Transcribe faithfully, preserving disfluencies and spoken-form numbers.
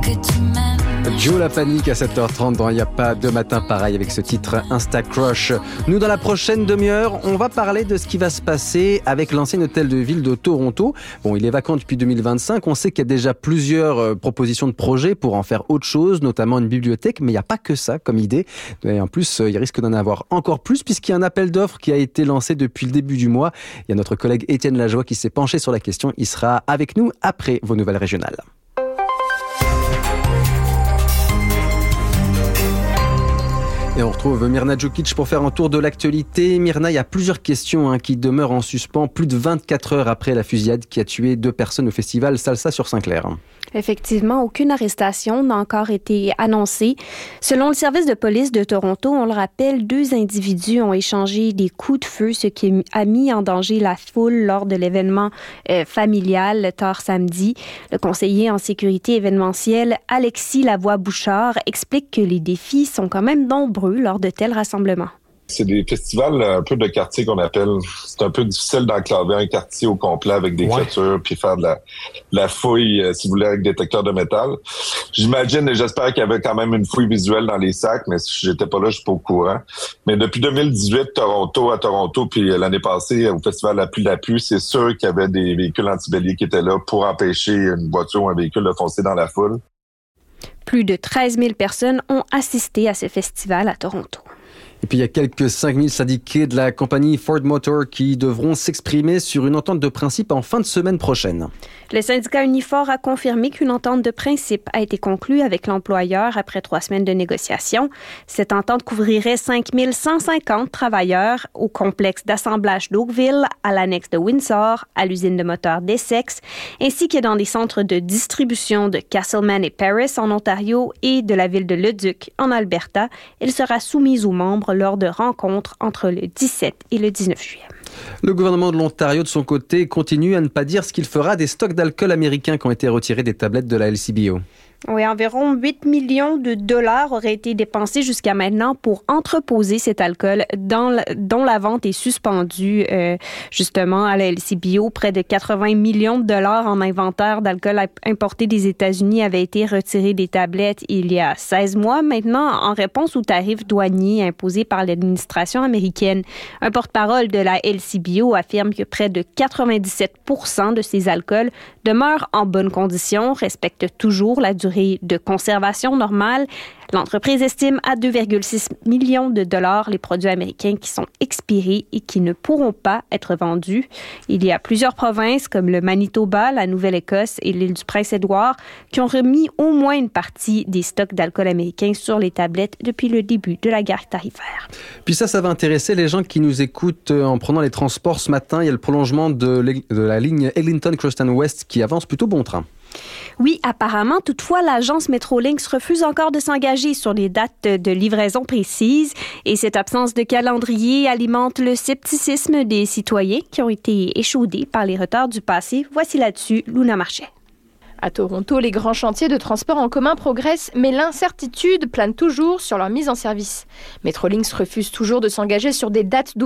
Joe La Panique à sept heures trente dans Il n'y a pas de matin pareil avec ce titre Insta Crush. Nous, dans la prochaine demi-heure, on va parler de ce qui va se passer avec l'ancien hôtel de ville de Toronto. Bon, il est vacant depuis deux mille vingt-cinq. On sait qu'il y a déjà plusieurs euh, propositions de projets pour en faire autre chose, notamment une bibliothèque, mais il n'y a pas que ça comme idée. Et en plus, euh, il risque d'en avoir encore plus puisqu'il y a un appel d'offres qui a été lancé depuis le début du mois. Il y a notre collègue Étienne Lajoie qui s'est penché sur la question. Il sera avec nous après vos nouvelles régionales. Et on retrouve Mirna Djukic pour faire un tour de l'actualité. Mirna, il y a plusieurs questions hein, qui demeurent en suspens plus de vingt-quatre heures après la fusillade qui a tué deux personnes au festival Salsa sur Saint-Clair. Effectivement, aucune arrestation n'a encore été annoncée. Selon le service de police de Toronto, on le rappelle, deux individus ont échangé des coups de feu, ce qui a mis en danger la foule lors de l'événement euh, familial tard samedi. Le conseiller en sécurité événementielle, Alexis Lavoie-Bouchard, explique que les défis sont quand même nombreux lors de tels rassemblements. C'est des festivals un peu de quartier qu'on appelle. C'est un peu difficile d'enclaver un quartier au complet avec des ouais. clôtures puis faire de la, de la fouille, euh, si vous voulez, avec détecteur de métal. J'imagine et j'espère qu'il y avait quand même une fouille visuelle dans les sacs, mais si j'étais pas là, je suis pas au courant. Mais depuis deux mille dix-huit, Toronto, à Toronto, puis l'année passée, au festival La Pluie la Pluie, c'est sûr qu'il y avait des véhicules antibéliers qui étaient là pour empêcher une voiture ou un véhicule de foncer dans la foule. Plus de treize mille personnes ont assisté à ce festival à Toronto. Et puis il y a quelques cinq mille syndiqués de la compagnie Ford Motor qui devront s'exprimer sur une entente de principe en fin de semaine prochaine. Le syndicat Unifor a confirmé qu'une entente de principe a été conclue avec l'employeur après trois semaines de négociations. Cette entente couvrirait cinq mille cent cinquante travailleurs au complexe d'assemblage d'Oakville, à l'annexe de Windsor, à l'usine de moteurs d'Essex, ainsi que dans des centres de distribution de Castleman et Paris en Ontario et de la ville de Leduc en Alberta. Elle sera soumise aux membres lors de rencontres entre le dix-sept et le dix-neuf juillet. Le gouvernement de l'Ontario, de son côté, continue à ne pas dire ce qu'il fera des stocks d'alcool américains qui ont été retirés des tablettes de la L C B O. Oui, environ huit millions de dollars auraient été dépensés jusqu'à maintenant pour entreposer cet alcool dans la, dont la vente est suspendue euh, justement à la L C B O. Près de quatre-vingts millions de dollars en inventaire d'alcool importé des États-Unis avaient été retirés des tablettes il y a seize mois maintenant en réponse aux tarifs douaniers imposés par l'administration américaine. Un porte-parole de la L C B O affirme que près de quatre-vingt-dix-sept pour cent de ces alcools demeurent en bonne condition, respectent toujours la durée de conservation normale. L'entreprise estime à deux virgule six millions de dollars les produits américains qui sont expirés et qui ne pourront pas être vendus. Il y a plusieurs provinces comme le Manitoba, la Nouvelle-Écosse et l'île du Prince-Édouard qui ont remis au moins une partie des stocks d'alcool américain sur les tablettes depuis le début de la guerre tarifaire. Puis ça, ça va intéresser les gens qui nous écoutent en prenant les transports ce matin. Il y a le prolongement de, de la ligne Eglinton-Crosstown West qui avance plutôt bon train. Oui, apparemment. Toutefois, l'agence Metrolinx refuse encore de s'engager sur les dates de livraison précises et cette absence de calendrier alimente le scepticisme des citoyens qui ont été échaudés par les retards du passé. Voici là-dessus Luna Marchais. À Toronto, les grands chantiers de transport en commun progressent, mais l'incertitude plane toujours sur leur mise en service. Metrolinx refuse toujours de s'engager sur des dates d'ouverture